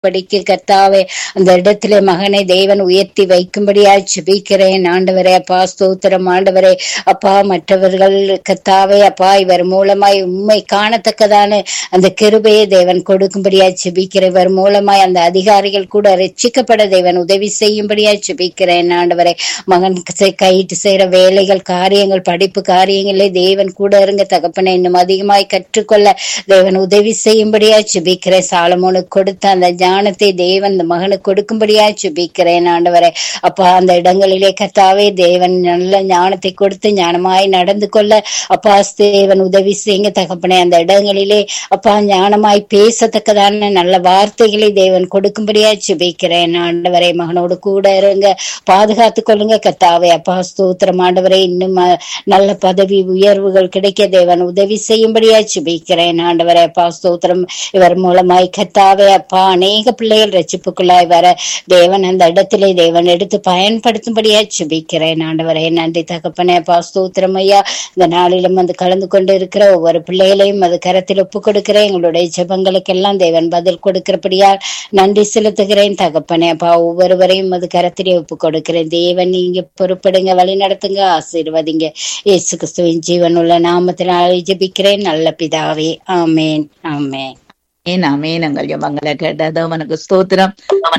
படிக்க கர்த்தாவே அந்த இடத்திலே மகனை தேவன் உயர்த்தி வைக்கும்படியாய் ஜெபிக்கிறேன் ஆண்டவரே. அப்பா ஸ்தோத்திரம் ஆண்டவரே. அப்பா மற்றவர்கள் கர்த்தாவே அப்பா இவர் மூலமாய் உண்மை காணத்தக்கதான அந்த கிருபையை தேவன் கொடுக்கும்படியாய் ஜெபிக்கிறேன். இவர் மூலமாய் அந்த அதிகாரிகள் கூட ரட்சிக்கப்பட தேவன் உதவி செய்யும்படியாய் ஜெபிக்கிறேன் ஆண்டவரே. மகன் கையிட்டு செய்யற வேலைகள் காரியங்கள் படிப்பு காரியங்களே தேவன் கூட இருங்க தகப்பனை. இன்னும் அதிகமாய் கற்றுக்கொள்ள தேவன் உதவி செய்யும்படியாய் ஜெபிக்கிறேன். சாலமோனுக்கு கொடுத்த அந்த ஞானத்தை தேவன் இந்த மகனுக்கு கொடுக்கும்படியா ஜெபிக்கிறேன் ஆண்டவரே. அப்பா அந்த இடங்களிலே கர்த்தாவே தேவன் நல்ல ஞானத்தை கொடுத்து ஞானமாய் நடந்து கொள்ள அப்பா தேவன் உதவி செய்யுங்க தகப்பனே. அந்த இடங்களிலே அப்பா ஞானமாய் பேசத்தக்கதான நல்ல வார்த்தைகளை தேவன் கொடுக்கும்படியா ஜெபிக்கிறேன் ஆண்டவரே. மகனோடு கூட இருங்க, பாதுகாத்து கொள்ளுங்க கர்த்தாவே. அப்பா ஸ்தோத்திரம் ஆண்டவரே. இன்னும் நல்ல பதவி உயர்வுகள் கிடைக்க தேவன் உதவி செய்யும்படியா ஜெபிக்கிறேன் ஆண்டவரே. அப்பா ஸ்தோத்திரம். இவர் மூலமாய் கர்த்தாவே அப்பா அநேக பிள்ளைகள் ரட்சிப்புக்குள்ளாய் வர தேவன் அந்த இடத்திலே தேவன் எடுத்து பயன்படுத்தும்படியா ஜெபிக்கிறேன் ஆண்டவரே. நன்றி தகப்பனே. அப்பா ஸ்தோத்திரம் ஐயா. இந்த நாளிலும் வந்து கலந்து கொண்டு இருக்கிற ஒவ்வொரு பிள்ளைகளையும் அது கரத்தில் ஒப்பு கொடுக்கிறேன். எங்களுடைய ஜெபங்களுக்கெல்லாம் தேவன் பதில் கொடுக்கிறபடியா நன்றி செலுத்துகிறேன் தகப்பனே. அப்பா ஒவ்வொருவரையும் அது கரத்திலே ஒப்பு கொடுக்கிறேன். தேவன் நீங்க பொறுப்படுங்க, வழி நடத்துங்க, ஆசீர்வதிங்க. இயேசு கிறிஸ்துவின் ஜீவனுள்ள நாமத்தினால் ஜெபிக்கிறேன் நல்ல பிதாவே. ஆமேன் ஆமேன். ஆமேன். ஜபங்களை கேட்டது அவனுக்கு ஸ்தோத்திரம்.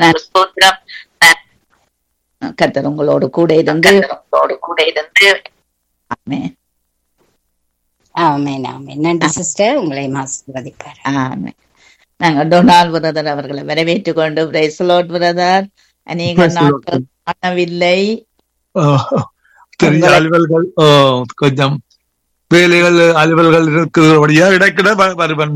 கர்த்தர் உங்களோடு கூட இருந்து ஆமென் ஆமென் ஆமென். நன்றி சிஸ்டர், உங்களை ஆசீர்வதிப்பார். ஆமென். நாங்கள் டொனால்ட் பிரதர் அவர்களை வரவேற்றுக் கொண்டு பிரைஸ் தி லார்ட் பிரதர். அநேக நாட்கள் காணவில்லை. அலுவல்கள் கொஞ்சம் வேலைகள் அலுவல்கள் இருக்கிறபடியா இடைக்கிட வருவன்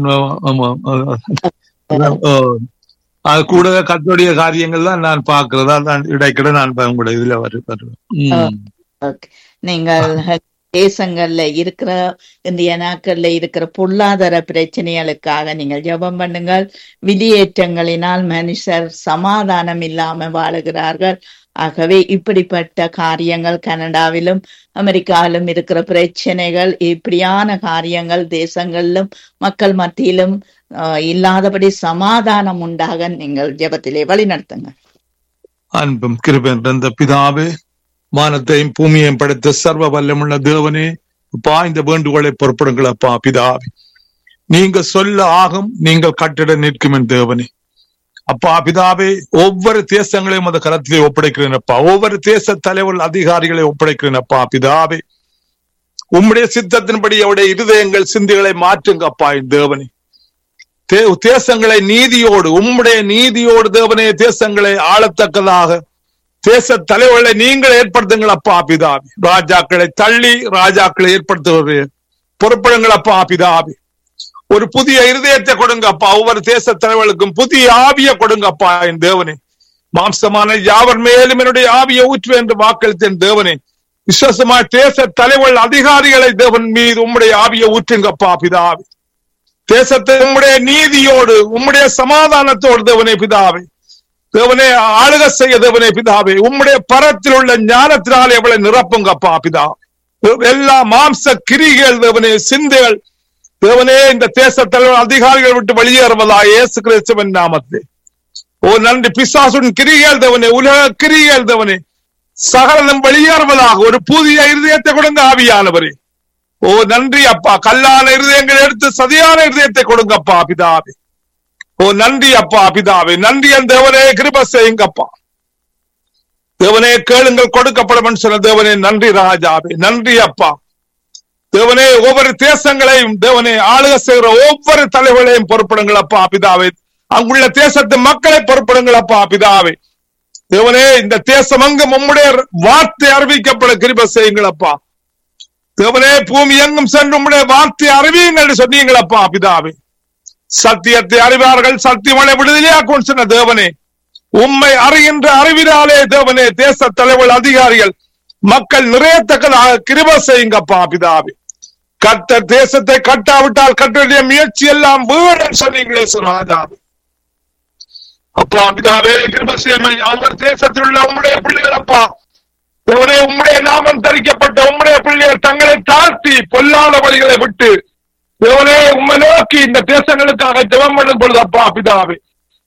கூட கத்தோடைய காரியங்கள் தான் நான் பாக்குறதா தான் இடைக்கிட நான் கூட இதுல வருவேன். நீங்கள் தேசங்கள்ல இருக்கிற இந்திய நாட்கள்ல இருக்கிற பொருளாதார பிரச்சனைகளுக்காக நீங்கள் ஜெபம் பண்ணுங்கள். விதியேற்றங்களினால் மனுஷர் சமாதானம் இல்லாம வாழுகிறார்கள். ஆகவே இப்படிப்பட்ட காரியங்கள் கனடாவிலும் அமெரிக்காவிலும் இருக்கிற பிரச்சனைகள், இப்படியான காரியங்கள் தேசங்களிலும் மக்கள் மத்தியிலும் இல்லாதபடி சமாதானம் உண்டாக நீங்கள் ஜெபத்திலே வழி நடத்துங்க. அன்பும் கிருபை நிறைந்த பிதாவே, வானத்தையும் பூமியையும் படைத்த சர்வ வல்லமுள்ள தேவனே, அப்பா இந்த வேண்டுகோளை பொறுப்படுங்கள். அப்பா பிதாவே, நீங்க சொல்ல ஆகும், நீங்கள் கட்டிட நிற்கும் என் தேவனே. அப்பா பிதாவே, ஒவ்வொரு தேசங்களையும் அந்த கரத்திலே ஒப்படைக்கிறேன் அப்பா. ஒவ்வொரு தேச தலைவர் அதிகாரிகளை ஒப்படைக்கிறேன் அப்பா பிதாவே. உம்முடைய சித்தத்தின்படி அவருடைய இருதயங்கள் சிந்தைகளை மாற்றுங்க அப்பா என் தேவனே. தேசங்களை நீதியோடு, உம்முடைய நீதியோடு தேவனே தேசங்களை ஆளத்தக்கதாக தேச தலைவர்களை நீங்கள் ஏற்படுத்துங்கள் அப்பா பிதாவே. ராஜாக்களை தள்ளி ராஜாக்களை ஏற்படுத்துவது பொறுப்படுங்கள் அப்பா பிதாவே. ஒரு புதிய இருதயத்தை கொடுங்க அப்பா. ஒவ்வொரு தேச தலைவர்களுக்கும் புதிய ஆவியை கொடுங்க அப்பா என் தேவனே. மாம்சமான யாவர் மேலும் என்னுடைய ஆவியை ஊற்றுவேன் என்று வாக்களித்தேன் தேவனே. விசுவாசமான தேச தலைவர்கள் அதிகாரிகளை தேவன் மீது உம்முடைய ஆவியை ஊற்றுங்கப்பா பிதாவே. தேசத்தை உம்முடைய நீதியோடு உம்முடைய சமாதானத்தோடு தேவனே பிதாவே. தேவனே ஆளுக செய்ய தேவனே பிதாவே. உம்முடைய பரத்தில் உள்ள ஞானத்தினால் எவ்வளவு நிரப்புங்கப்பா பிதாவே. எல்லா மாம்ச கிரிகள் தேவனே சிந்தைகள் தேவனே இந்த தேச தலைவர் அதிகாரிகள் விட்டு வெளியேறுவதா இயேசு கிறிஸ்துவின் நாமத்திலே. ஓ நன்றி. பிசாசுடன் கிரிகள் தேவனே, உலக கிரிகள் தேவனே சகலம் வெளியேறுவதாக ஒரு புதிய இருதயத்தை கொடுங்க ஆவியானவரே. ஓ நன்றி அப்பா. கல்லான இருதயங்களை எடுத்து சதியான இருதயத்தை கொடுங்கப்பா பிதாவே. ஓ நன்றி அப்பா பிதாவே. நன்றி என் தேவனே, கிருபை செய்யுங்கப்பா தேவனே. கேளுங்கள் கொடுக்கப்படும் சொன்ன தேவனே. நன்றி ராஜாவே. நன்றி அப்பா தேவனே. ஒவ்வொரு தேசங்களையும் தேவனே ஆளுக செய்கிற ஒவ்வொரு தலைவர்களையும் பொறுப்படுங்கள் அப்பா பிதாவே. அங்குள்ள தேசத்து மக்களை பொறுப்படுங்கள் அப்பா பிதாவே. தேவனே இந்த தேசம் அங்கும் உம்முடைய வார்த்தை அறிவிக்கப்பட கிருபை செய்யுங்கள் அப்பா தேவனே. பூமி எங்கும் சென்று உம்முடைய வார்த்தை அறிவியுங்கள் சொன்னீங்கள் அப்பா பிதாவே. சத்தியத்தை அறிவார்கள், சத்தியமலை விடுதலையாக்கும் சொன்ன தேவனே. உம்மை அறிகின்ற அறிவினாலே தேவனே தேச தலைவர் அதிகாரிகள் மக்கள் நிறையத்தக்கதாக கிருபை செய்யுங்கப்பா பிதாவே. கர்த்தர் தேசத்தை கட்டாவிட்டால் கட்டுடைய முயற்சி எல்லாம் வீடு சொன்னீங்களே சொன்னாதாவே. அப்பா பிதாவே கிருபை செய்ய அவர் தேசத்தில் உள்ள உம்முடைய பிள்ளைகள் அப்பா தேவனே. உம்முடைய நாமம் தரிக்கப்பட்ட உம்முடைய பிள்ளைகள் தங்களை தாழ்த்தி பொல்லாத வழிகளை விட்டு தேவனே உம்மை நோக்கி இந்த தேசங்களுக்காக ஜெபம் பண்ணும் பொழுது அப்பா பிதாவே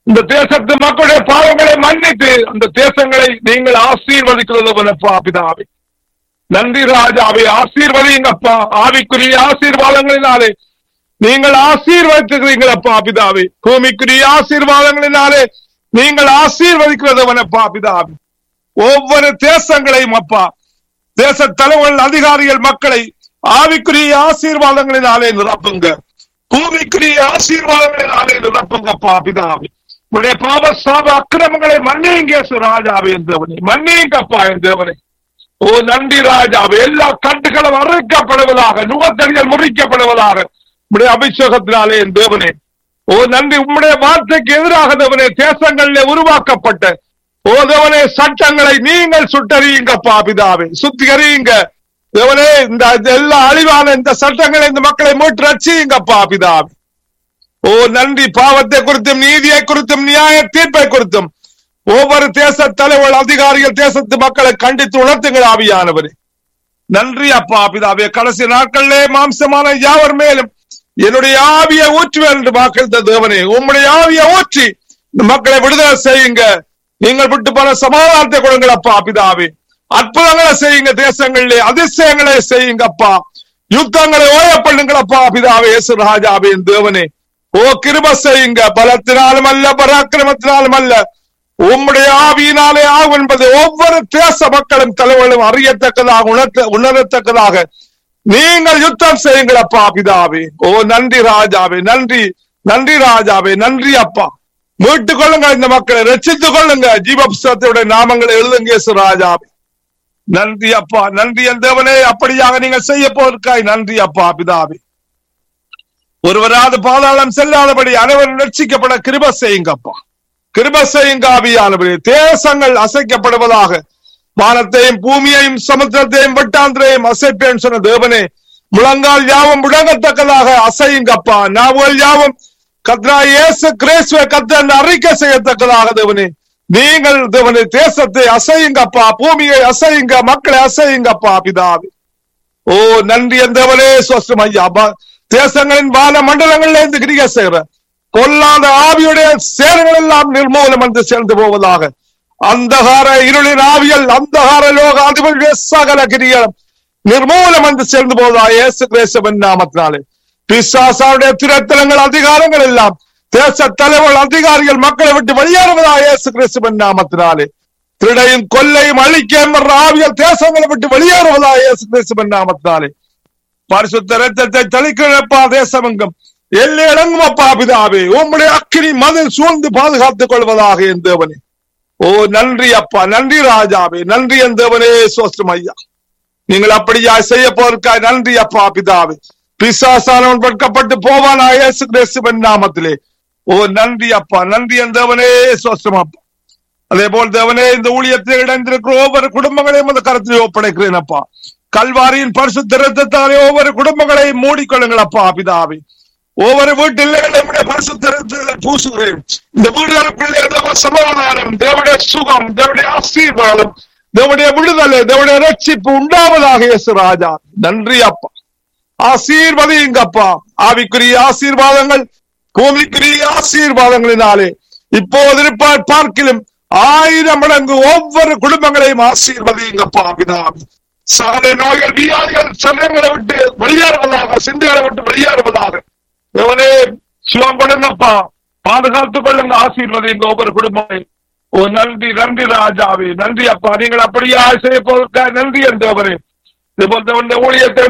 இந்த தேசத்து மக்களுடைய பாவங்களை மன்னித்து அந்த தேசங்களை நீங்கள் ஆசீர்வதிக்கிறதப்பா பிதாவே. நன்றி ராஜாவே, ஆசீர்வதிங்கப்பா. ஆவிக்குரிய ஆசீர்வாதங்களினாலே நீங்கள் ஆசீர்வதிக்கிறீங்களப்பா பிதாவே. பூமிக்குரிய ஆசீர்வாதங்களினாலே நீங்கள் ஆசீர்வதிக்கிறதவனப்பா பிதாவே. ஒவ்வொரு தேசங்களையும் அப்பா, தேச தலைவர்கள், அதிகாரிகள், மக்களை ஆவிக்குரிய ஆசீர்வாதங்களினாலே நிரப்புங்க. பூமிக்குரிய ஆசீர்வாதங்களினாலே நிரப்புங்கப்பா பிதாவே. உடைய பாவ சாப அக்கிரமங்களை மன்னிங்க ராஜாவே தேவனே, மன்னிங்கப்பா என் தேவனே. ஓ நன்றி ராஜாவே. எல்லா கட்டுகளும் அறுக்கப்படுவதாக, நுகத்தடிகள் முறிக்கப்படுவதாக உடைய அபிஷேகத்தினாலே என் தேவனே. ஓ நன்றி. உம்முடைய வார்த்தைக்கு எதிராக தேவனே தேசங்களிலே உருவாக்கப்பட்ட ஓ தேவனே சட்டங்களை நீங்கள் சுட்டறியுங்கப்பா பிதாவே, சுத்திகரியுங்க தேவனே. இந்த எல்லா அழிவான இந்த சட்டங்களை இந்த மக்களை மீட்டு ரட்சியுங்கப்பா பிதாவே. ஓ நன்றி. பாவத்தை குறித்தும் நீதியை குறித்தும் நியாய தீர்ப்பை குறித்தும் ஒவ்வொரு தேச தலைவர், அதிகாரிகள், தேசத்து மக்களை கண்டித்து உணர்த்துங்கள் ஆவியானவரே. நன்றி அப்பா பிதாவே. கடைசி நாட்களிலே மாம்சமான யாவர் மேலும் என்னுடைய ஆவியை ஊற்றுவேன் என்று வாக்களித்த தேவனே, உம்முடைய ஆவியை ஊற்றி இந்த மக்களை விடுதலை செய்யுங்க. நீங்கள் விட்டு போன சமாதானத்தை கொடுங்கள் அப்பா பிதாவே. அற்புதங்களை செய்யுங்க, தேசங்களிலே அதிசயங்களை செய்யுங்கப்பா. யுத்தங்களை ஓய பண்ணுங்களப்பா பிதாவே. இயேசு ராஜாவே தேவனே, ஓ கிருப செய்யுங்க. பலத்தினாலும் அல்ல, பராக்கிரமத்தினாலும் அல்ல, உம்முடைய ஆவியினாலே ஆகும் என்பது ஒவ்வொரு தேச மக்களும் தலைவர்களும் அறியத்தக்கதாக, உணரத்தக்கதாக நீங்கள் யுத்தம் செய்யுங்களப்பா பிதாவே. ஓ நன்றி ராஜாவே, நன்றி நன்றி ராஜாவே, நன்றி அப்பா. மீட்டுக் கொள்ளுங்க இந்த மக்களை, ரட்சித்துக் கொள்ளுங்க. ஜீவபுஸ்தகத்துடைய நாமங்களை எழுதுங்க ராஜாவே. நன்றி அப்பா, நன்றி என் தேவனே. அப்படியாக நீங்கள் செய்ய போவதற்காய் நன்றி அப்பா பிதாவே. ஒருவராது பாதாளம் செல்லாதபடி அனைவரும் ரட்சிக்கப்பட கிருப செய்யுங்கப்பா, கிருப செய்யுங்க ஆவியானவரே. தேசங்கள் அசைக்கப்படுவதாக, வானத்தையும் பூமியையும் சமுத்திரத்தையும் வெட்டாந்திரையும் அசைப்பேன் சொன்ன தேவனே, முழங்கால் யாவும் முழங்கத்தக்கதாக அசையுங்கப்பா. நாவுகள் யாவும் கர்த்தராகிய இயேசு கிறிஸ்துவை கர்த்தர் அறிக்கை செய்யத்தக்கதாக தேவனே, நீங்கள் தேவனே தேசத்தை அசையுங்கப்பா, பூமியை அசையுங்க, மக்களை அசையுங்கப்பா பிதாவே. ஓ நன்றி என் தேவனே. சுவஸ்தம் ஐயா. தேசங்களின் வான மண்டலங்களில் இருந்து கிரியை செய்கிற பொல்லாத ஆவியுடைய சேரங்கள் எல்லாம் நிர்மூலம் என்று சேர்ந்து போவதாக. அந்தகார இருளின் ஆவியல், அந்தகார லோக அதிபதியுடைய சகல கிரிகளும் நிர்மூலம் என்று சேர்ந்து போவதாக இயேசு கிறிஸ்துவின் நாமத்தினாலே. பிசாசாவுடைய திரத்தலங்கள், அதிகாரங்கள் எல்லாம் தேச தலைவர்கள், அதிகாரிகள், மக்களை விட்டு வெளியேறுவதாக இயேசு கிறிஸ்துவின் நாமத்தினாலே. திருடையும் கொல்லையும் அழிக்கையும் ஆவியல் தேசங்களை விட்டு வெளியேறுவதாக இயேசு கிறிஸ்துவின் நாமத்தினாலே. பரிசுத்த இரத்தத்தை தளிக்கிறப்பா தேசமெங்கும் எல்லை அடங்கும் அப்பா பிதாவே. உம்முடைய அக்கினி மதில் சூழ்ந்து பாதுகாத்துக் கொள்வதாக என் தேவனே. ஓ நன்றி அப்பா, நன்றி ராஜாவே, நன்றி என் தேவனே. சோஸ்டம் ஐயா, நீங்கள் அப்படியா செய்ய போவதற்காய் நன்றி அப்பா பிதாவே. பிசாசானவன் பட்கப்பட்டு போவானா இயேசு கிறிஸ்துவின் நாமத்திலே. ஓ நன்றி அப்பா, நன்றி என் தேவனே. சோஸ்டம் அப்பா. அதே போல் தேவனே, இந்த ஊழியத்தில் இணைந்திருக்கிற ஒவ்வொரு குடும்பங்களையும் அந்த கருத்தில் ஒப்படைக்கிறேன் அப்பா. கல்வாரியின் பரிசுத்த இரத்தத்தாலே ஒவ்வொரு குடும்பங்களையும் மூடிக்கொள்ளுங்கள் அப்பா பிதாவே. ஒவ்வொரு வீட்டில் பரிசுத்த இரத்தத்தை பூசுகிறேன். இந்த வீடுகளுக்குள்ளே சமாதானம், தேவனுடைய சுகம், தேவனுடைய ஆசீர்வாதம், தேவனுடைய விடுதலை, தேவனுடைய ரட்சிப்பு உண்டாவதாக இயேசு ராஜா. நன்றி அப்பா. ஆசீர்வதிங்கப்பா. ஆவிக்குரிய ஆசீர்வாதங்கள், பூமிக்குரிய ஆசீர்வாதங்களினாலே இப்போது பார்க்கிலும் 1000 மடங்கு ஒவ்வொரு குடும்பங்களையும் ஆசீர்வதிங்கப்பா பிதாவே. சகல நோய்கள், வியாதிகள் சமயங்களை விட்டு வெளியேறுவதாக, சிந்தைகளை விட்டு வெளியேறுவதாக தேவனே சுகம் கொடுங்கப்பா. பாதுகாத்துக் கொள்ளுங்க, ஆசீர்வதிங்க ஒவ்வொரு குடும்பமே. ஓ நன்றி நன்றி ராஜாவே, நன்றி அப்பா. நீங்கள் அப்படியே செய்ய போவதற்காக நன்றி என் தேவனே. ஊழியத்தை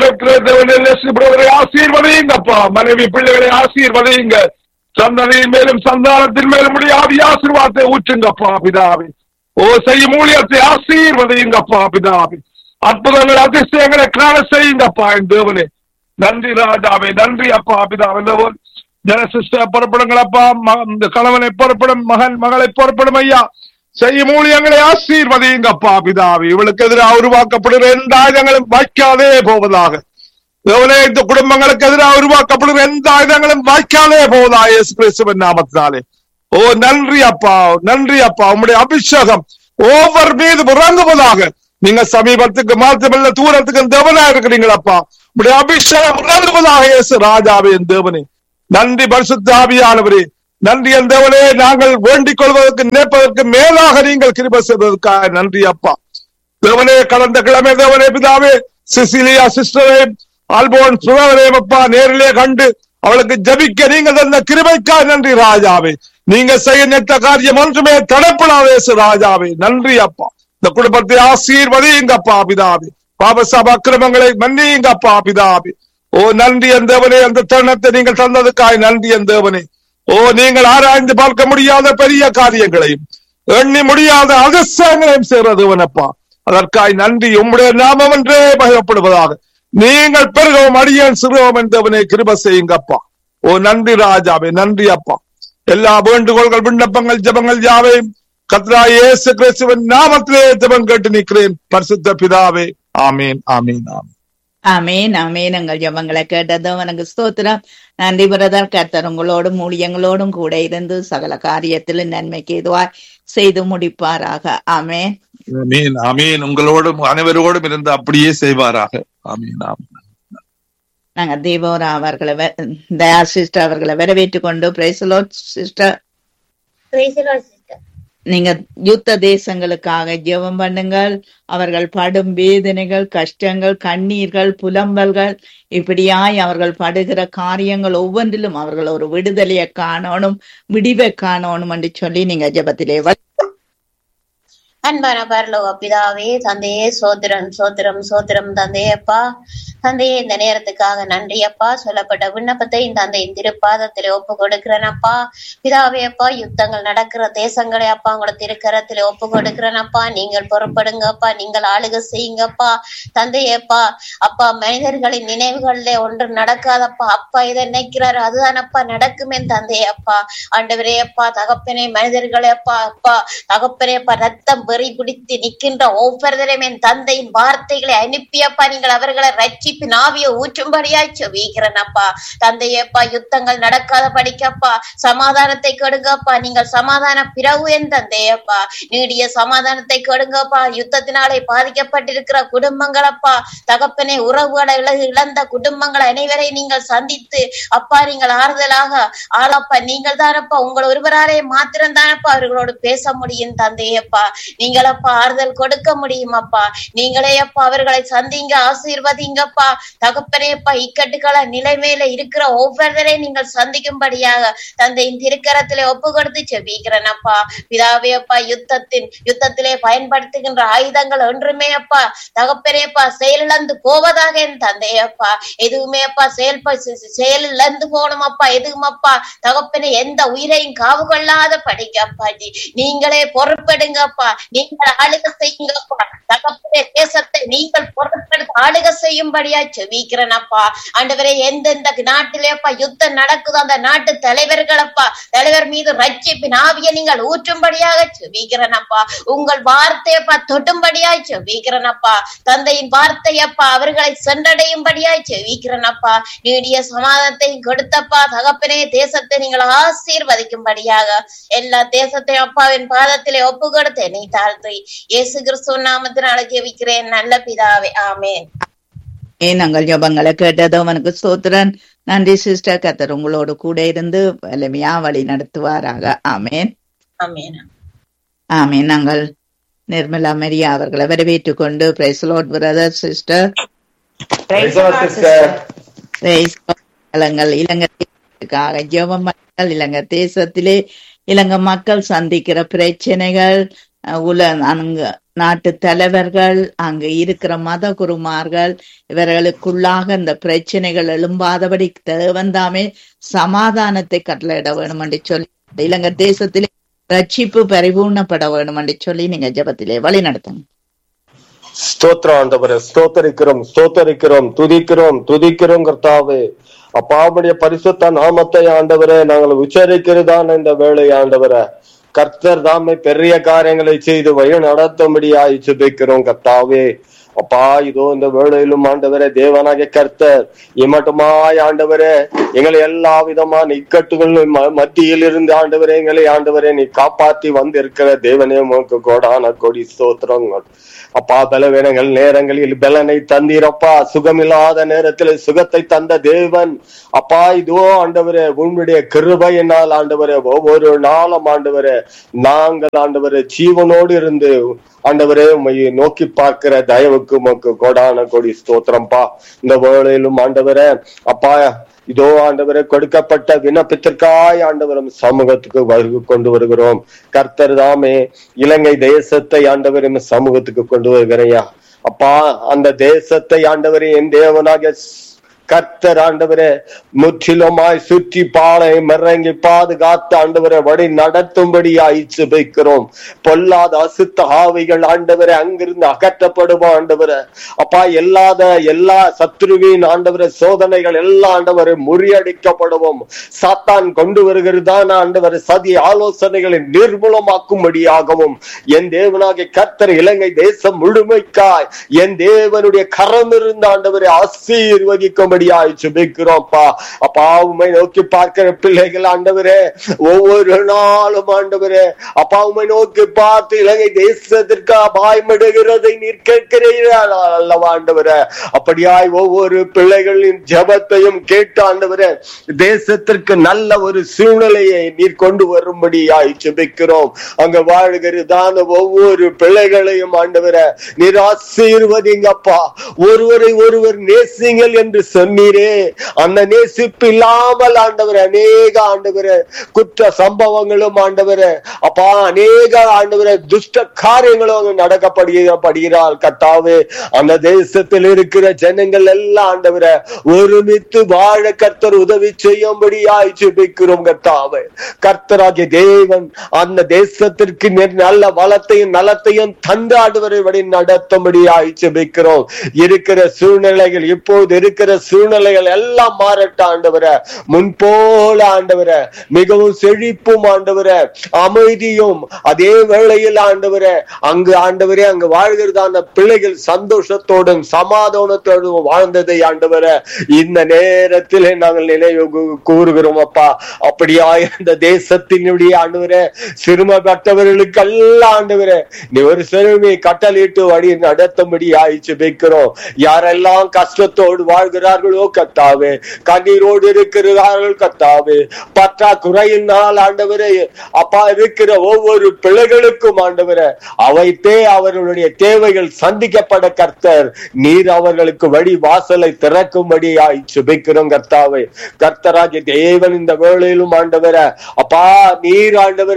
ஆசீர்வதிங்கப்பா. மனைவி பிள்ளைகளை ஆசீர்வதிங்க. சந்ததியின் மேலும் சந்தானத்தின் மேலும் ஆவி ஆசீர்வாதத்தை ஊற்றுங்கப்பா பிதாவே. ஓ செய்யும் ஊழியத்தை ஆசீர்வதிங்கப்பா பிதாவே. அற்புதங்கள், அதிசயங்களை காண செய்யுங்கப்பா என் தேவனே. நன்றி ராஜாவே, நன்றி அப்பா பிதாவே. ஜனசிஸ்ட புறப்படுங்களப்பா. கணவனை புறப்படும், மகளை புறப்படும் ஐயா. செய்யும் ஊழியங்களை ஆசீர்வதிங்கப்பா பிதாவே. இவளுக்கு எதிராக உருவாக்கப்படுகிற எந்த ஆயுதங்களும் வாய்க்காதே போவதாக. இந்த குடும்பங்களுக்கு எதிராக உருவாக்கப்படுகிற எந்த ஆயுதங்களும் வாய்க்காதே போவதாக இயேசு கிறிஸ்துவின் நாமத்தினாலே. ஓ நன்றி அப்பா, நன்றி அப்பா. உம்முடைய அபிஷேகம் ஒவ்வொரு மீது இறங்குவதாக. நீங்க சமீபத்துக்கு மாற்றமல்ல, தூரத்துக்கு தேவனா இருக்கிறீங்களப்பா. உடைய அபிஷேகம் இறங்குவதாக இயேசு ராஜாவே என் தேவனே. நன்றி பரிசுத்த ஆவியானவரே. நன்றி தேவனே. நாங்கள் வேண்டிக் கொள்வதற்கு நினைப்பதற்கு மேலாக நீங்கள் கிருபை செய்வதற்காக நன்றி அப்பா தேவனே. கடந்த கிழமை தேவனே பிதாவே சிசிலியா சிஸ்டரை ஆல்போன் சுரவரையும் அப்பா நேரிலே கண்டு அவளுக்கு ஜபிக்க நீங்கள் தந்த கிருபைக்காக நன்றி ராஜாவே. நீங்க செய்ய நினைத்த காரியம் ஒன்றுமே தடப்படாதே ராஜாவே. நன்றி அப்பா. இந்த குடும்பத்தை ஆசீர்வதிங்கப்பா பிதாவே. பாபசாப அக்கிரமங்களை மன்னிங்கப்பா பிதாவே. ஓ நன்றி தேவனே. அந்த தருணத்தை நீங்கள் தந்ததுக்காய் நன்றி தேவனே. ஓ நீங்கள் ஆராய்ந்து பார்க்க முடியாத பெரிய காரியங்களையும் எண்ணி முடியாத அதிசயங்களையும் செய்வதுவனப்பா. அதற்காய் நன்றி. உம்முடைய நாமம் என்றே மகிழப்படுவதாக. நீங்கள் பெருகவும் அடியேன் சிறுவோம் என்றவனை கிருபை செய்யுங்கப்பா. ஓ நன்றி ராஜாவே. நன்றி அப்பா. எல்லா வேண்டுகோள்கள் விண்ணப்பங்கள் ஜபங்கள் யாவையும் கர்த்தராகிய இயேசு கிறிஸ்துவின் நாமத்திலே ஜபம் கேட்டு நிற்கிறேன் பரிசுத்த பிதாவே. ஆமீன் ஆமீன் ஆமீன் ஆமேன் ஆமேன். எங்கள் ஜபங்களை கேட்டதும் எனக்கு ஸ்தோத்திரம். நன்றி பிரதர். கர்த்தர் உங்களோடும் ஊழியங்களோடும் கூட இருந்து சகல காரியத்திலும் நன்மைக்கு எதுவாய் செய்து முடிப்பாராக. ஆமேன் ஆமீன் ஆமீன். உங்களோடும் அனைவரோடும் இருந்து அப்படியே செய்வாராக. ஆமீன் ஆமீன். நாங்க தீபோரா அவர்களை தயா சிஸ்டர் அவர்களை வரவேற்றுக் கொண்டு பிரைஸ் தி லார்ட் சிஸ்டர். நீங்க யுத்த தேசங்களுக்காக ஜெபம் பண்ணுங்கள். அவர்கள் படும் வேதனைகள், கஷ்டங்கள், கண்ணீர்கள், புலம்பல்கள், இப்படியாய் அவர்கள் படுகிற காரியங்கள் ஒவ்வொன்றிலும் அவர்கள் ஒரு விடுதலையை காணணும், விடிவை காணணும் என்று சொல்லி நீங்க ஜெபத்திலே அன்பான பரலோக பிதாவே, தந்தையே, சோத்திரம் சோத்திரம் சோத்திரம் தந்தையப்பா. தந்தையே, இந்த நேரத்துக்காக நன்றி அப்பா. சொல்லப்பட்ட விண்ணப்பத்தை தந்தையின் திருப்பாதத்திலே ஒப்பு கொடுக்கிறேனப்பா. பிதாவே அப்பா, யுத்தங்கள் நடக்கிற தேசங்களை அப்பா உங்களோட திருக்கரத்திலே ஒப்பு கொடுக்கிறேனப்பா. நீங்கள் பொறுப்படுங்கப்பா, நீங்கள் ஆளுகை செய்யுங்கப்பா. தந்தையப்பா அப்பா, மனிதர்களின் நினைவுகளிலே ஒன்று நடக்காதப்பா. அப்பா இதை நினைக்கிறாரு, அதுதானப்பா நடக்குமே தந்தையப்பா. ஆண்டவரே அப்பா, தகப்பனே, மனிதர்களே அப்பா அப்பா தகப்பனே அப்பா, ரத்தம் வெறி பிடித்து நிற்கின்ற ஒவ்வொருவரையும் என் தந்தையின் வார்த்தைகளை அனுப்பியப்பா நீங்கள் அவர்களை ரட்சிப்பின் ஆவியை ஊற்றும்படியாய் செபிக்கிறேனப்பா. தந்தையப்பா, யுத்தங்கள் நடக்காத படிக்கப்பா, சமாதானத்தை கெடுங்கப்பா. நீங்கள் சமாதான பிறகு என் தந்தையப்பா, நீடிய சமாதானத்தை கெடுங்கப்பா. யுத்தத்தினாலே பாதிக்கப்பட்டிருக்கிற குடும்பங்களப்பா தகப்பனே, உறவுகளை இழந்த குடும்பங்கள் அனைவரையும் நீங்கள் சந்தித்து அப்பா நீங்கள் ஆறுதலாக ஆளப்பா. நீங்கள் தானப்பா, உங்கள் ஒருவராலே மாத்திரம் தானப்பா அவர்களோடு பேச முடியும் தந்தையப்பா. நீங்களப்பா ஆறுதல் கொடுக்க முடியும் அப்பா. நீங்களே அப்பா அவர்களை சந்திங்க, ஆசீர்வதிங்கப்பா. தகப்பனேப்பா, இக்கட்டுக்கள நிலைமையில இருக்கிற ஒவ்வொருவரையும் நீங்கள் சந்திக்கும்படியாக தந்தையின் திருக்கரத்திலே ஒப்பு கொடுத்து செபிக்கிறேனப்பா. பிதாவே அப்பா, யுத்தத்திலே பயன்படுத்துகின்ற ஆயுதங்கள் ஒன்றுமே அப்பா தகப்பனேப்பா செயலிழந்து போவதாக என் தந்தையப்பா. எதுவுமே அப்பா செயலிழந்து போகணும் அப்பா. எதுவும் அப்பா தகப்பனே எந்த உயிரையும் காவு கொள்ளாத படிக்கப்பா. நீங்களே பொறுப்பெடுங்கப்பா. நீங்கள் ஆளுகை செய்யுங்கப்பா. தகப்பனே, தேசத்தை நீங்கள் பொறுப்பெடுத்து ஆளுகை செய்யும்படியா செபிக்கிறேனப்பா. ஆண்டவரே, எந்தெந்த நாட்டிலேப்பா யுத்தம் நடக்குதோ அந்த நாட்டு தலைவர்களப்பா தலைவர் மீது ரட்சிப்பின் ஆவியை நீங்கள் ஊற்றும்படியாக செபிக்கிறேனப்பா. உங்கள் வார்த்தையப்பா தொட்டும்படியாய் செபிக்கிறேனப்பா. தந்தையின் வார்த்தையப்பா அவர்களை சென்றடையும்படியாய் செபிக்கிறேனப்பா. நீடிய சமாதானத்தையும் கொடுத்தப்பா தகப்பனே, தேசத்தை நீங்கள் ஆசீர்வதிக்கும்படியாக எல்லா தேசத்தையும் அப்பாவின் பாதத்திலே ஒப்பு கொடுத்து என்னை தாழ்த்தி இயேசு கிறிஸ்துவின் நாமத்தினால ஜெபிக்கிறேன் நல்ல பிதாவே. ஆமென். நாங்கள் ஜபங்களை கேட்டதும் அவனுக்கு ஸ்தோத்திரன். நன்றி சிஸ்டர். கர்த்தர் உங்களோடு கூட இருந்து வலிமையா வழி நடத்துவாராக. ஆமேன் ஆமென் ஆமேன். நாங்கள் நிர்மலா மரியா அவர்களை வரவேற்றுக் கொண்டு praise the Lord brother sister. இலங்கை ஜெபம் மக்கள், இலங்கை தேசத்திலே இலங்கை மக்கள் சந்திக்கிற பிரச்சனைகள், நாட்டு தலைவர்கள், அங்க இருக்கிற மத குருமார்கள், இவர்களுக்குள்ளாக இந்த பிரச்சனைகள் எழும்பாதபடி தேவன் தாமே சமாதானத்தை கட்டளையிட வேணும் என்று சொல்லி இலங்கை தேசத்திலே ரட்சிப்பு பரிபூர்ணப்பட வேணும் என்று சொல்லி நீங்க ஜெபத்திலே வழி நடத்துங்க. ஸ்தோத்திரம் ஆண்டவரே, ஸ்தோத்தரிக்கிறோம் ஸ்தோத்தரிக்கிறோம், துதிக்கிறோம் துதிக்கிறோம் கர்த்தாவே. அப்பாவுடைய பரிசுத்த நாமத்தை ஆண்டவரே நாங்கள் உச்சரிக்கிறதான் இந்த வேளை ஆண்டவரே. கர்த்தர் தாமே பெரிய காரியங்களை செய்து வழி நடத்தும்படியாய் ஜெபிக்கிறோம் கர்த்தாவே. அப்பா இதோ இந்த வேளையிலும் ஆண்டவரே தேவனாகிய கர்த்தர் இம்மட்டுமாய் ஆண்டவரே எங்களை எல்லா விதமான இக்கட்டுகள் மத்தியில் இருந்து ஆண்டவரே எங்களை ஆண்டவரே நீ காப்பாற்றி வந்திருக்கிற தேவனே உமக்கு கோடான கோடி ஸ்தோத்திரங்கள். அப்பா பலவீனங்கள் நேரங்களில் பலனை தந்தீரப்பா, சுகமில்லாத நேரத்தில் சுகத்தை தந்த தேவன் அப்பா இதோ ஆண்டவரே உன்னுடைய கிருபையினால் ஆண்டவரே ஒவ்வொரு நாளும் ஆண்டவரே நாங்கள் ஆண்டவரே ஜீவனோடு இருந்து ஆண்டவரே உம்மை நோக்கி பார்க்கிற தயவுக்கு உமக்கு கோடான கோடி ஸ்தோத்திரம்பா. இந்த வேளையிலும் ஆண்டவரே அப்பா இதோ ஆண்டவரை கொடுக்கப்பட்ட விண்ணப்பத்திற்காய் ஆண்டவரும் சமூகத்துக்கு கொண்டு வருகிறோம். கர்த்தர் தாமே இலங்கை தேசத்தை ஆண்டவரும் சமூகத்துக்கு கொண்டு வருகிறையா அப்பா. அந்த தேசத்தை ஆண்டவரே என் தேவனாக கர்த்தர் ஆண்டவரே முற்றிலுமாய் சுற்றி பாலை இறங்கி பாதுகாத்து ஆண்டவரை வழி நடத்தும்படியாய் ஜெபிக்கிறோம். பொல்லாத அசுத்த ஆவிகள் ஆண்டவரை அங்கிருந்து அகற்றப்படுவோம் ஆண்டவரை அப்பா. எல்லா சத்ருவின் ஆண்டவரை சோதனைகள் எல்லா ஆண்டவரை முறியடிக்கப்படுவோம். சாத்தான் கொண்டு வருகிறதான ஆண்டவரை சதி ஆலோசனைகளை நிர்மூலமாக்கும்படியாகவும் என் தேவனாகிய கர்த்தர் இலங்கை தேசம் முழுமைக்காய் என் தேவனுடைய கரம் இருந்த ஆண்டவரை ஆசீர்வதிக்கும் ஜெபிக்கிறோம்ப்பா. அப்பா உம்மை நோக்கி பார்க்கிற பிள்ளைகள் ஆண்டவரே ஒவ்வொரு நாளும் ஆண்டவரே அப்பா உம்மை நோக்கி பார்த்து இலங்கை தேசத்திற்கு பாய்மிடுகிறதை நீர் கேட்கிறீர்கள் அல்லவா ஆண்டவரே. அப்படியாய் ஒவ்வொரு பிள்ளைகளின் ஜெபத்தையும் கேட்டு ஆண்டவரே தேசத்திற்கு நல்ல ஒரு சூழ்நிலையை நீர் கொண்டு வரும்படியாய் ஜெபிக்கிறோம். அங்க வாழ்கிறதான ஒவ்வொரு பிள்ளைகளையும் ஆண்டவரே நீர் ஆசீர்வதிங்கப்பா. ஒருவரை ஒருவர் நேசிங்கள் என்று சொன்னீரே, அந்த நேசிப்பு இல்லாமல் ஆண்டவரே அநேக ஆண்டவரே குற்ற சம்பவங்களும் ஆண்டவரே அப்பா அநேக ஆண்டவரே துஷ்ட காரியங்களும் நடக்கப்படுகிறார் கர்த்தாவே. அந்த தேசத்தில் இருக்கிற ஜனங்கள் எல்லாம் ஆண்டவரே ஒருமித்து வாழ கர்த்தர் உதவி செய்யும்படியாய் ஜெபிக்கிறோம் கர்த்தாவே. கர்த்தராகிய தேவன் அந்த தேசத்திற்கு நல்ல வளத்தையும் நலத்தையும் தந்து ஆண்டவரை வழி நடத்தும்படியாய் ஜெபிக்கிறோம். இருக்கிற சூழ்நிலைகள் இப்போது இருக்கிற சூழ்நிலைகள் எல்லாம் மாறட்ட ஆண்டவரே. முன்போல ஆண்டவரே மிகவும் செழிப்பும் ஆண்டவரே அமைதியும் அதே வேளையில் ஆண்டவரே அங்கு ஆண்டவரே அங்கு வாழ்கிறதான பிள்ளைகள் சந்தோஷத்தோடும் சமாதானத்தோடும் வாழ்ந்ததை ஆண்டவரே இந்த நேரத்திலே நாங்கள் நினைவு கூறுகிறோம் அப்பா. அப்படியாய் அந்த தேசத்தினுடைய ஆண்டவரே சிறுமப்பட்டவர்களுக்கு எல்லாம் ஆண்டவரே நீ ஒரு சிறுமியை கட்டளையிட்டு வழி நடத்தும்படி ஆயிடுச்சு வைக்கிறோம். யாரெல்லாம் கஷ்டத்தோடு வாழ்கிறார்களோ கர்த்தாவே, கண்ணீரோடு இருக்கிறார்கள் கர்த்தாவே, பற்றாக்குறையினால் ஆண்டவரே அப்பா இருக்கிற ஒவ்வொரு பிள்ளைகளுக்கும் ஆண்டவரே அவைத்தே அவர்களுடைய தேவைகள் சந்திக்கப்பட கர்த்தர் நீர் அவர்களுக்கு வழி வாசலை திறக்கும்படி ஜெபிக்கிறோம் கர்த்தாவே. கர்த்தராகிய தேவன் இந்த வேளையிலும் ஆண்டவரே அப்பா நீர்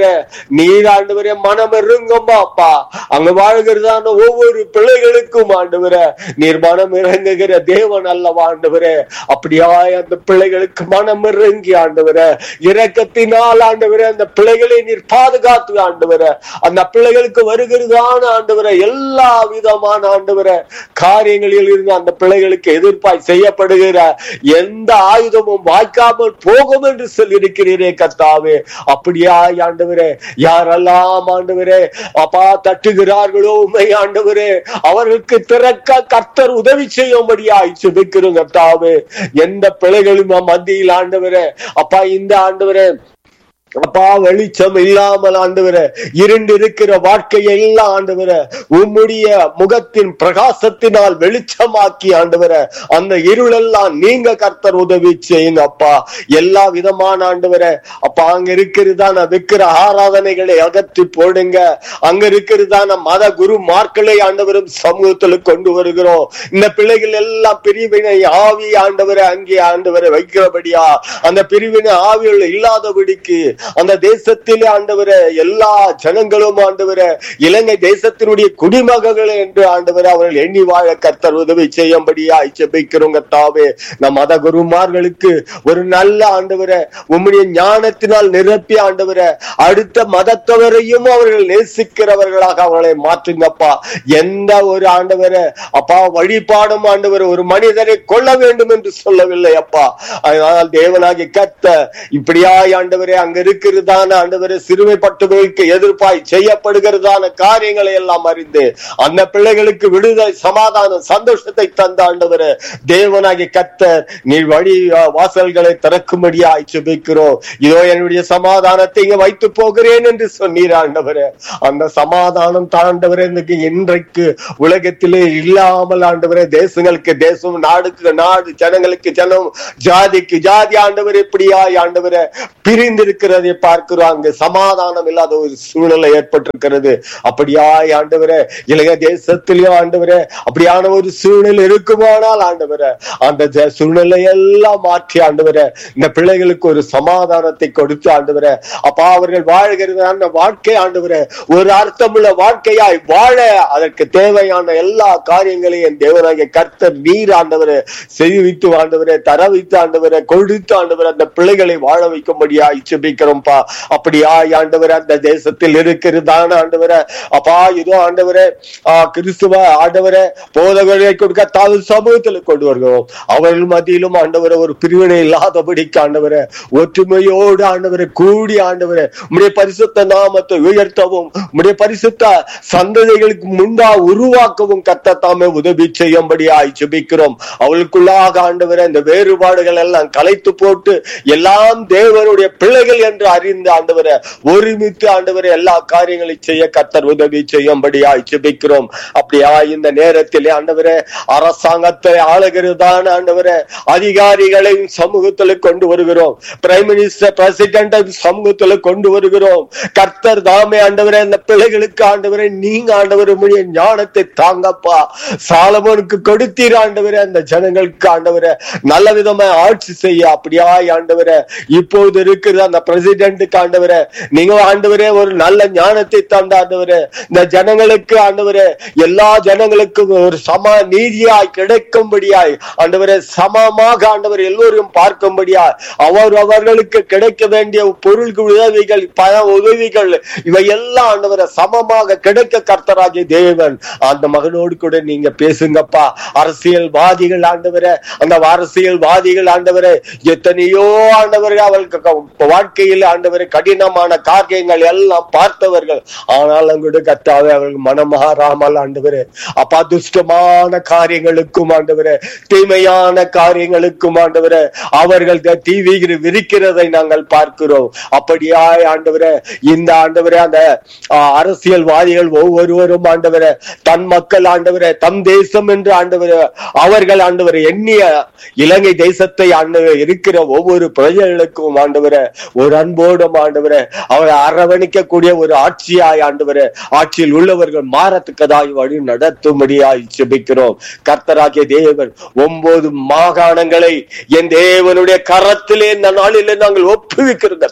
ஆண்டவரே மனம் இறங்குமா அப்பா. அங்க வாழ்கிறதான ஒவ்வொரு பிள்ளைகளுக்கும் ஆண்டவரே நீர் மனம் இறங்குகிற தேவன் அல்லவா ஆண்டவரே. அப்படியாய் அந்த பிள்ளைகளுக்கு மனம் இறங்கி ஆண்டவரே இரக்கத்தினால் ஆண்டவரே அந்த பிள்ளைகளை நீர் பாதுகாத்து ஆண்டவரே அந்த பிள்ளைகளுக்கு வருகிறதான ஆண்டவரே எல்லா விதமான ஆண்டவரே காரியங்களில் இருந்து அந்த பிள்ளைகளுக்கு எதிர்ப்பாய் செய்யப்படுகிற எந்த ஆயுதமும் வாய்க்காமல் போகும் என்று சொல்லி இருக்கிறீரே கர்த்தாவே. அப்படியாய் ஆண்டவரே யாரெல்லாம் ஆண்டவரே அப்பா தட்டுகிறார்களோ உண்மை ஆண்டவரே அவர்களுக்கு திறக்க கர்த்தர் உதவி செய்யும்படியாய் ஜெபிக்கிறோம் கர்த்தாவே. எந்த பிள்ளைகளும் மத்தியில் ஆண்டவரே அப்பா இந்த ஆண்டவரே அப்பா வெளிச்சம் இல்லாமல் ஆண்டவரே இருண்டு இருக்கிற வாழ்க்கையை எல்லாம் ஆண்டவரே உம்முடைய முகத்தின் பிரகாசத்தினால் வெளிச்சமாக்கி ஆண்டவரே அந்த இருளெல்லாம் நீங்க கர்த்தர் உதவி செய்யுங்க அப்பா. எல்லா விதமான ஆண்டவரே அப்பா அங்க இருக்கிறதான விக்கிர ஆராதனைகளை அகற்றி போடுங்க. அங்க இருக்கிறதான மத குரு மார்க்களை ஆண்டவரும் சமூகத்துல கொண்டு வருகிறோம். இந்த பிள்ளைகள் எல்லாம் பிரிவினை ஆவி ஆண்டவரை அங்கே ஆண்டவரை வைக்கிறபடியா அந்த பிரிவினை ஆவிகள் இல்லாதபடிக்கு அந்த தேசத்திலே ஆண்டவரே எல்லா ஜனங்களும் ஆண்டவரே இலங்கை தேசத்தினுடைய குடிமகன்கள் என்று ஆண்டவரே அவர்கள் எண்ணி வாழ கர்த்தர் உதவி செய்யும்படியா ஜெபிக்கிறோம் கர்த்தாவே. நம் மத குருமார்களுக்கு ஒரு நல்ல ஆண்டவரே உம்முடைய ஞானத்தினால் நிரப்பி ஆண்டவரே அடுத்த மதத்தவரையும் அவர்கள் நேசிக்கிறவர்களாக அவர்களை மாற்றுங்கப்பா. எந்த ஒரு ஆண்டவரே அப்பா வழிபாடும் ஆண்டவரே ஒரு மனிதரை கொல்ல வேண்டும் என்று சொல்லவில்லை அப்பா. அதனால் தேவனாகிய கர்த்தர் இப்படியாய் ஆண்டவரே அங்க இருக்கிறதான ஆண்டவரே சிறுமைப்பட்டவர்களுக்கு எதிர்ப்பாய் செய்யப்படுகிறதான காரியங்களை எல்லாம் அறிந்து அந்த பிள்ளைகளுக்கு விடுதலை, சமாதானம், சந்தோஷத்தை தந்த ஆண்டவரே தேவனாகிய கர்த்தர் நீர் வழி வாசல்களை திறக்கும்படியாய் ஜெபிக்கிறோம். இதோ என்னுடைய சமாதானத்தை இங்க வைத்து போகிறேன் என்று சொன்னீர் ஆண்டவரே. அந்த சமாதானம் ஆண்டவரே இன்றைக்கு உலகத்திலே இல்லாமல் ஆண்டவரே தேசங்களுக்கு தேசம், நாடுக்கு நாடு, ஜனங்களுக்கு ஜனம், ஜாதிக்கு ஜாதி ஆண்டவரே இப்படியாய் ஆண்டவரே பிரிந்திருக்கிறதை பார்க்கிறோம். அங்கு சமாதானம் இல்லாத ஒரு சூழ்நிலை ஏற்பட்டிருக்கிறது. அப்படியாய் ஆண்டவரே இளைய தேசத்திலேயும் ஆண்டவரே அப்படியான ஒரு சூழ்நிலை இருக்குமானால் ஆண்டவரே அந்த சூழ்நிலை எல்லாம் மாற்றி ஆண்டவரே இந்த பிள்ளைகளுக்கு ஒரு சமாதானத்தை கொடுத்து ஆண்டவரே அப்பா அவர்கள் வாழ்கிறதான வாழ்க்கை ஆண்டவரே ஒரு அர்த்தமுள்ள வாழ்க்கையாய் வாழ அதற்கு தேவையான எல்லா காரியங்களையும் தேவனாகிய கர்த்தர் நீர் ஆண்டவரே செய்வித்து ஆண்டவரே தர வைத்து ஆண்டவரே கொடுத்து ஆண்டவரே அந்த பிள்ளைகளை வாழ வைக்கும்படியாய் ஜெபிக்கிறோம்ப்பா. அப்படியாய் ஆண்டவரே அந்த தேசத்தில் இருக்கிறதான ஆண்டவரே அப்பா இதோ ஆண்டவரே கிறிஸ்துவ ஆண்டவரே போதகரை கொடுக்க தாது சமூகத்தில் கொண்டு வருகிறோம். அவர்கள் மத்தியிலும் ஆண்டவரே ஒரு பிரிவினை இல்லாதபடிக்கு ஆண்டவரே ஒற்றுமையோடு ஆண்டவரை கூடி ஆண்டவரே உம்முடைய பரிசுத்த நாமத்தை உயர்த்தவும் உம்முடைய பரிசுத்த சந்ததிகளுக்கு முன்பா உருவாக்கவும் கர்த்தர் தாமே உதவி செய்யும்படியாய் ஜெபிக்கிறோம். அவளுக்குள்ளாக ஆண்டவரே இந்த வேறுபாடுகள் எல்லாம் கலைத்து போட்டு எல்லாம் தேவனுடைய பிள்ளைகள் என்று அறிந்து ஆண்டவரே ஒருமித்து ஆண்டவரே எல்லா காரியங்களையும் செய்ய கர்த்தர் உதவி செய்யும்படியாய் ஜெபிக்கிறோம். அப்படியா இந்த நேரத்திலே ஆண்டவரே அரசாங்கத்தை ஆளுகிறதான ஆண்டவரே அதிகாரிகளையும் சமூகத்தில் கொண்டு வருகிறோம். பிரைம் மினிஸ்டர், பிரசிடென்ட் சமூகத்தில் கொண்டு வருகிறோம். கர்த்தர் தாமே ஆண்டவரே அந்த பிள்ளைகளுக்கு ஆண்டவரே நீங்க ஆண்டவரே உம்முடைய ஞானத்தை தாங்கப்பா. சாலமோனுக்கு கொடுத்தீர் ஆண்டவரே அந்த ஜனங்களுக்கு ஆண்டவரே நல்ல விதமா ஆட்சி செய்ய. அப்படியாய் ஆண்டவரே இப்போது இருக்கிற அந்த பிரசிடென்ட்டுக்கு ஆண்டவரே நீங்க ஆண்டவரே ஒரு நல்ல ஞானத்தை தந்த ஆண்டவரே இந்த ஜனங்களுக்கு ஆண்டவரே எல்லா ஜனங்களுக்கும் ஒரு சம நீதியாய் கிடைக்கும்படியாய் ஆண்டவரே சமமாக ஆண்டவர் எல்லோரும் பார்க்கும்படியாய் அவர்களுக்கு கிடைக்க வேண்டிய பொருள் உதவிகள், பண உதவிகள் இவை எல்லாம் ஆண்டவரை சமமாக கிடைக்க கர்த்தராகிய தேவன் அந்த மகனோடு கூட நீங்க பேசுங்கப்பா. அரசியல்வாதிகள் ஆண்டவரே அந்த அரசியல்வாதிகள் ஆண்டவரே எத்தனையோ ஆண்டவரே அவர்களுக்கு வாழ்க்கையில் ஆண்டவரே கடினமான காரியங்கள் எல்லாம் பார்த்தவர்கள். ஆனால் அங்குடைய கர்த்தாவே அவர்கள் மனமாறாமல் ஆண்டவரே அப்பா துஷ்டமான காரியங்களுக்கும் ஆண்டவரே தீமையான காரியங்களுக்கும் ஆண்டவரே அவர்கள் தீவி விரிக்கிறதை நாங்கள் பார்க்கிறோம். அப்படியாய் ஆண்டவரே இந்த ஆண்டவரே அந்த அரசியல்வாதிகள் ஒவ்வொருவரும் ஆண்டவரே தன் மக்கள் ஆண்டவரே தம் தேசம் என்று ஆண்டவரே அவர்கள் ஆண்டவரே எண்ணிய இலங்கை தேசத்தை ஆண்டவரே இருக்கிற ஒவ்வொரு பிரஜைகளுக்கும் ஆண்டவரே ஒரு அன்போடும் ஆண்டவரே அவரை அரவணைக்கக்கூடிய ஒரு ஆட்சியாய் ஆண்டவரே ஆட்சியில் உள்ளவர்கள் மாறத்துக்கதாய் வழி நடத்தும்படியாய் ஜெபிக்கிறோம். கர்த்தராகிய தேவன் 9 மாகாணங்களை என் தேவனுடைய கரத்திலே இந்த நாளிலே நாங்கள் ஒப்புவிக்கிறோம்.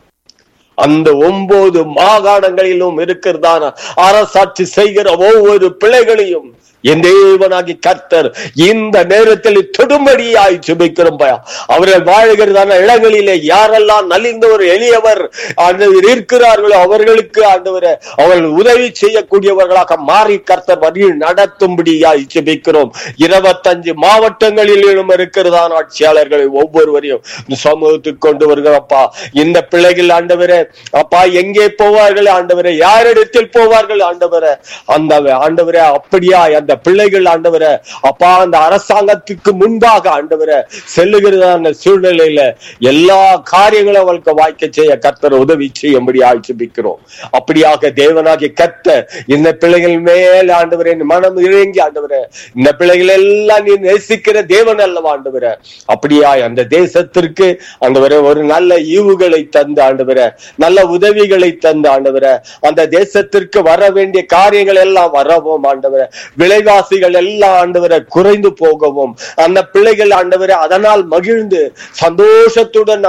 அந்த 9 மாகாணங்களிலும் இருக்கிறதான அரசாட்சி செய்கிற ஒவ்வொரு பிள்ளைகளையும் என் தேவனாகி கர்த்தர் இந்த நேரத்தில் தொடும்படியாய் ஜெபிக்கிறோம். அவர்கள் வாழ்கிறதான இடங்களிலே யாரெல்லாம் நலிந்த ஒரு எளியவர் இருக்கிறார்களோ அவர்களுக்கு ஆண்டவரே அவர்கள் உதவி செய்யக்கூடியவர்களாக மாறி கர்த்தர் வழி நடத்தும்படியாய் ஜெபிக்கிறோம். 25 மாவட்டங்களிலும் இருக்கிறதான ஆட்சியாளர்களை ஒவ்வொருவரையும் சமூகத்துக்கு கொண்டு வருகிறப்பா. இந்த பிள்ளைகள் ஆண்டவரே அப்பா எங்கே போவார்கள் ஆண்டவரே, யாரிடத்தில் போவார்கள் ஆண்டவரே, அந்த ஆண்டவரே அப்படியா அந்த பிள்ளைகள் ஆண்டவரே அப்பா அந்த அரசாங்கத்துக்கு முன்பாக ஆண்டவரே செல்லுகிறதான சூழ்நிலையில எல்லா காரியங்களும் அவளுக்கு வாய்க்க செய்ய கர்த்தர் உதவி செய்யும்படி ஆட்சிபிக்கிறோம். அப்படியாக தேவனாகிய கர்த்தர் இந்த பிள்ளைகள் மேல் ஆண்டவரே மனம் இறங்கி ஆண்டவரே இந்த பிள்ளைகள் எல்லாம் நீ நேசிக்கிற தேவன் அல்லவா ஆண்டவரே, அப்படியாய் அந்த தேசத்திற்கு ஆண்டவரே ஒரு நல்ல ஈவுகளை தந்து ஆண்டவரே நல்ல உதவிகளை தந்து ஆண்டவரே அந்த தேசத்திற்கு வர வேண்டிய காரியங்கள் எல்லாம் வரவும் ஆண்டவரே விலைவாசிகள் எல்லாம் ஆண்டவரை குறைந்து போகவும் அந்த பிள்ளைகள் ஆண்டவரை அதனால் மகிழ்ந்து சந்தோஷத்துடன்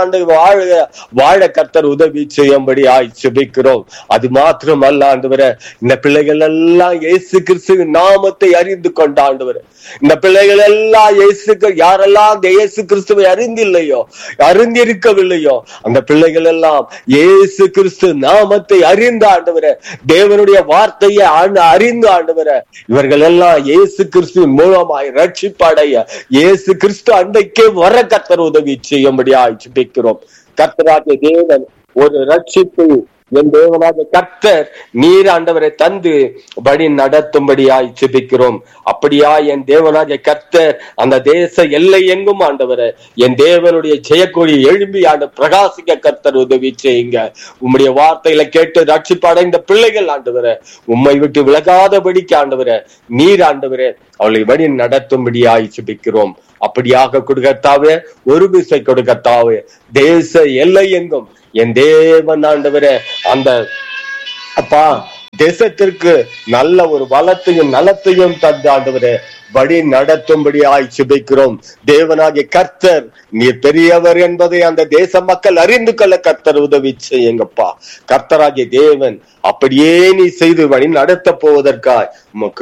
வாழ கர்த்தர் உதவி செய்யும்படி ஜெபிக்கிறோம். அது மாத்திரம் அல்ல ஆண்டவரை இந்த பிள்ளைகள் எல்லாம் இயேசு கிறிஸ்துவின் நாமத்தை அறிந்து கொண்ட ஆண்டவரை இந்த பிள்ளைகள் எல்லாம் யாரெல்லாம் இயேசு கிறிஸ்துவை அறிந்திருக்கவில்லையோ அந்த பிள்ளைகள் எல்லாம் இயேசு கிறிஸ்து நாமத்தை அறிந்த ஆண்டவரை தேவனுடைய வார்த்தையை அறிந்து ஆண்டவரை இவர்கள் எல்லாம் இயேசு கிறிஸ்துவின் மூலமாய் ரட்சிப்படைய இயேசு கிறிஸ்து அன்றைக்கே வர கர்த்தர் உதவி செய்யும்படியாய் ஜெபிக்கிறோம். கர்த்தராகிய தேவன் ஒரு ரட்சிப்பு என் தேவனாக கர்த்தர் நீர் ஆண்டவரை தந்து வழி நடத்தும்படியாய் ஜெபிக்கிறோம். அப்படியா என் தேவனாக கர்த்தர் அந்த தேச எல்லை எங்கும் ஆண்டவரை என் தேவனுடைய ஜெயக்கொடி எழும்பி பிரகாசிக்க கர்த்தர் உதவி செய்யுங்க. உம்முடைய வார்த்தையில கேட்டு ரட்சிப்படைந்த பிள்ளைகள் ஆண்டவரை உம்மை விட்டு விலகாதபடிக்கு ஆண்டவரை நீர் ஆண்டவரை அவளை வழி நடத்தும்படியாய் ஜெபிக்கிறோம். அப்படியாக கொடுக்கத்தாவே ஒரு விசை கொடுக்கத்தாவே தேச எல்லை எங்கும் என் தேவன் ஆண்டவரே அந்த அப்பா தேசத்திற்கு நல்ல ஒரு வளத்தையும் நலத்தையும் தந்து ஆண்டவரே வழி நடத்தும்படியாய் ஜெபிக்கிறோம். தேவனாகிய கர்த்தர் நீர் பெரியவர் என்பதை அந்த தேச மக்கள் அறிந்து கொள்ள கர்த்தர் உதவி செய்யுங்கப்பா. கர்த்தராகிய தேவன் அப்படியே நீ செய்து வழி நடத்த போவதற்காய் உமக்கு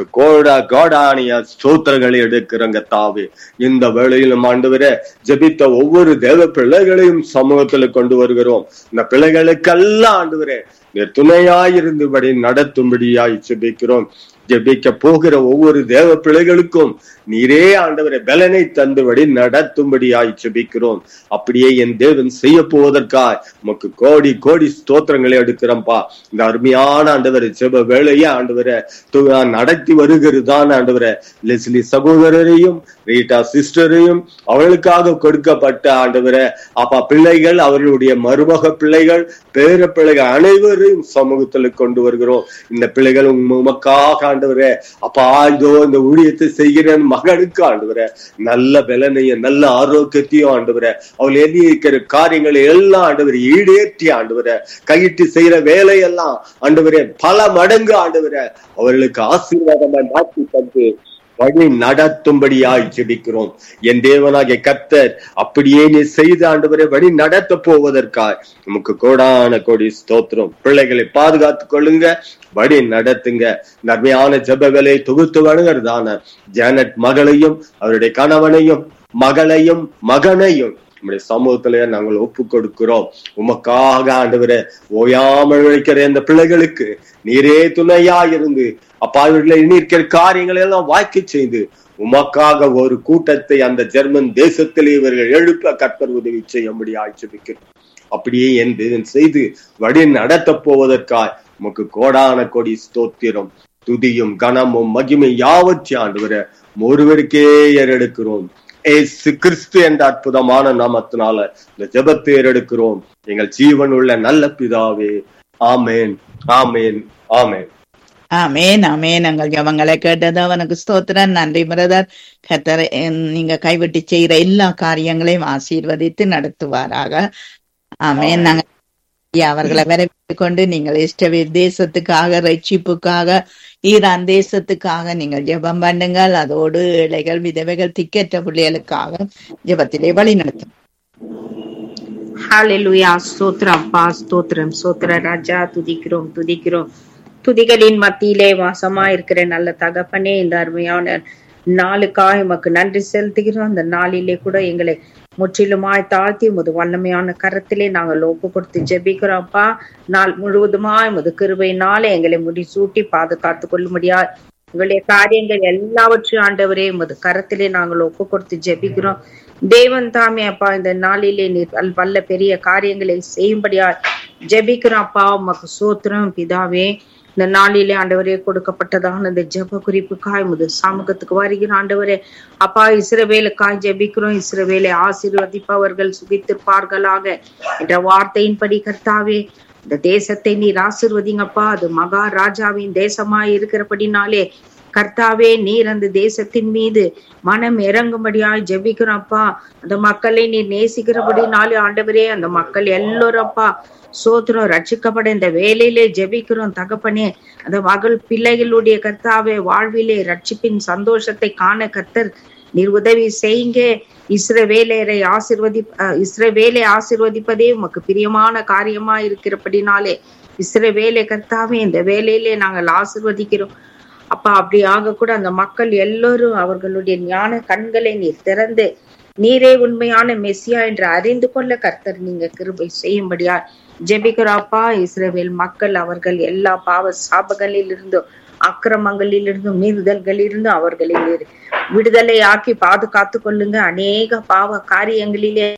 கோடானிய ஸ்தோத்திரங்களை எடுக்கிறங்க தாவே. இந்த வேளையிலும் ஆண்டவரே ஜெபித்த ஒவ்வொரு தேவ பிள்ளைகளையும் சமூகத்துல கொண்டு வருகிறோம். இந்த பிள்ளைகளுக்கெல்லாம் ஆண்டவரே நீர் துணையாயிருந்து வழி நடத்தும்படியாய் ஜெபிக்கிறோம். ஜெபிக்க போகிற ஒவ்வொரு தேவ பிள்ளைகளுக்கும் நீரே ஆண்டவரை பலனை தந்துபடி நடத்தும்படியாய் ஜெபிக்கிறோம். அப்படியே என் தேவன் செய்ய போவதற்காய் உமக்கு கோடி கோடி ஸ்தோத்திரங்களை எடுக்கிறோம்ப்பா. இந்த அருமையான ஆண்டவரை ஜெப வேலையை ஆண்டவரை நடத்தி வருகிறதான ஆண்டவரை லெஸ்லி சகோதரரையும் ரீட்டா சிஸ்டரையும் அவர்களுக்காக கொடுக்கப்பட்ட ஆண்டவரை அப்பா பிள்ளைகள் அவர்களுடைய மருமக பிள்ளைகள் பேர பிள்ளைகள் அனைவரையும் சமூகத்துல கொண்டு வருகிறோம். இந்த பிள்ளைகள் உமக்காக ஆண்டவரே அப்பா இதோ இந்த ஊழியத்தை செய்கிற மகனுக்கு ஆண்டவரே நல்ல பலனையும் நல்ல ஆரோக்கியத்தையும் ஆண்டவரே அவள் எண்ணி இருக்கிற காரியங்களை எல்லாம் ஆண்டவரை ஈடேற்றி ஆண்டவரை கையிட்டு செய்யற வேலையெல்லாம் ஆண்டவரே பல மடங்கு ஆண்டவரை அவர்களுக்கு ஆசீர்வாதமாய் மாற்றி தந்து வழி நடத்தும்படியாய் ஜெபிக்கிறோம். என் தேவனாகிய கர்த்தர் அப்படியே நீ செய்த ஆண்டவரை வழி நடத்த போவதற்காய் நமக்கு கோடான கோடி ஸ்தோத்திரம். பிள்ளைகளை பாதுகாத்துக் கொள்ளுங்க, வழி நடத்துங்க. நன்மையான ஜெப வேலையை தொகுத்து வழங்குறதான ஜானட் மகளையும் அவருடைய கணவனையும் மகளையும் மகனையும் நம்முடைய சமூகத்திலே நாங்கள் ஒப்பு கொடுக்கிறோம். உமக்காக ஆண்டவரே ஓயாமல் உழைக்கிற இந்த பிள்ளைகளுக்கு நீரே துணையா இருந்து அப்பா அவர்களை இருக்கிற காரியங்களை எல்லாம் வாய்க்க செய்து உமக்காக ஒரு கூட்டத்தை அந்த ஜெர்மன் தேசத்திலே இவர்கள் எழுப்ப கர்த்தர் உதவி செய்ய முடியாது ஜெபிக்கிறோம். அப்படியே என் தேவன் செய்து வழி நடத்த போவதற்காய் உமக்கு கோடான கோடி ஸ்தோத்திரம். துதியும் கனமும் மகிமை யாவற்றையும் ஆண்டவரே ஒருவருக்கே ஏறெடுக்கிறோம். ஏசு கிறிஸ்து என்ற அற்புதமான நாமத்தினால இந்த ஜெபத்தை ஏறெடுக்கிறோம் எங்கள் ஜீவன் உள்ள நல்ல பிதாவே. ஆமேன், ஆமேன், ஆமேன், ஆமேன், ஆமேன். எங்கள் ஜெபங்களை கேட்டது அவனுக்கு ஸ்தோத்திரம். நன்றி பிரதர். கர்த்தர் நீங்க கைவிட்டு செய்யற எல்லா காரியங்களையும் ஆசீர்வதித்து நடத்துவாராக. ஆமேன். நாங்க அவர்களை வரவேற்றுக் கொண்டு நீங்கள் இஸ்ரவேல் தேசத்துக்காக ரட்சிப்புக்காக ஈரான் தேசத்துக்காக நீங்கள் ஜெபம் பண்ணுங்கள். அதோடு இளைஞர்கள் விதவைகள் திக்கற்ற பிள்ளைகளுக்காக ஜெபத்திலே வழி நடத்தும். ஹல்லேலூயா. ஸ்தோத்திரம் அப்பா, ஸ்தோத்திரம், ஸ்தோத்திர ராஜா. துதிக்கிறோம், துதிக்கிறோம். துதிகளின் மத்தியிலே வாசமா இருக்கிற நல்ல தகப்பனே, இந்த அருமையான நாளுக்காக உமக்கு நன்றி செலுத்துகிறோம். அந்த நாளிலே கூட எங்களை முற்றிலுமாய் தாழ்த்தி உமது வல்லமையான கரத்திலே நாங்கள் ஒப்பு கொடுத்து ஜெபிக்கிறோம்ப்பா. நாள் முழுவதுமாய் உமது கிருபையினாலே எங்களை முடிசூட்டி பாதுகாத்து கொள்ளும்படியா உங்களுடைய காரியங்கள் எல்லாவற்றையும் ஆண்டவரே உமது கரத்திலே நாங்கள் ஒப்பு கொடுத்து ஜெபிக்கிறோம். தேவன் தாமே அப்பா இந்த நாளிலே நீர் வல்ல பெரிய காரியங்களை செய்யும்படியா ஜெபிக்கிறோம் அப்பா. உமக்கு ஸ்தோத்திரம் பிதாவே. இந்த நாளிலே ஆண்டவரே கொடுக்கப்பட்டதான இந்த ஜெப குறிப்புக்காய் உமது சமூகத்துக்கு வருகிற ஆண்டவரே அப்பா இஸ்ரவேலுக்காய் ஜெபிக்கிறோம். இஸ்ரவேலை ஆசீர்வதிப்பவர்கள் சுகித்திருப்பார்களாக என்ற வார்த்தையின்படி கர்த்தாவே இந்த தேசத்தை நீர் ஆசீர்வதிங்கப்பா. அது மகாராஜாவின் தேசமாய் இருக்கிறபடினாலே கர்த்தாவே நீர் அந்த தேசத்தின் மீது மனம் இறங்கும்படியாய் ஜெபிக்கிறோம்ப்பா. அந்த மக்களை நீர் நேசிக்கிறபடினாலே ஆண்டவரே அந்த மக்கள் எல்லோரும் அப்பா சோத்திரம் ரட்சிக்கப்பட இந்த வேலையிலே ஜெபிக்கிறோம் தகப்பனே. அந்த மகள் பிள்ளைகளுடைய கர்த்தாவே வாழ்விலே ரட்சிப்பின் சந்தோஷத்தை காண கர்த்தர் நீர் உதவி செய்யுங்க. இஸ்ரவேலை ஆசீர்வதிப்பதே உமக்கு பிரியமான காரியமா இருக்கிறபடினாலே இஸ்ரவேலை கர்த்தாவே இந்த வேலையிலே நாங்கள் ஆசீர்வதிக்கிறோம் அப்பா. அப்படியாக கூட அந்த மக்கள் எல்லோரும் அவர்களுடைய ஞான கண்களை நீர் திறந்து நீரே உண்மையான மெசியா என்று அறிந்து கொள்ள கர்த்தர் நீங்க கிருபை செய்யும்படியா ஜெபிக்கிறாப்பா. இஸ்ரவேல் மக்கள் அவர்கள் எல்லா பாவ சாபங்களில் இருந்தும் அக்கிரமங்களில் இருந்தும் மீறுதல்களில் இருந்தும் அவர்களை விடுதலை ஆக்கி பாதுகாத்து கொள்ளுங்க. அநேக பாவ காரியங்களிலே